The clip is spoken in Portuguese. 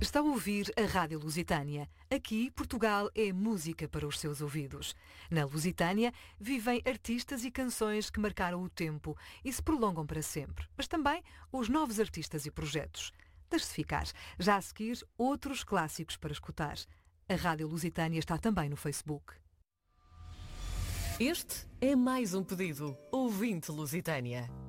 Está a ouvir a Rádio Lusitânia. Aqui, Portugal é música para os seus ouvidos. Na Lusitânia, vivem artistas e canções que marcaram o tempo e se prolongam para sempre. Mas também os novos artistas e projetos. Deixe-se ficar. Já a seguir, outros clássicos para escutar. A Rádio Lusitânia está também no Facebook. Este é mais um pedido. Ouvinte Lusitânia.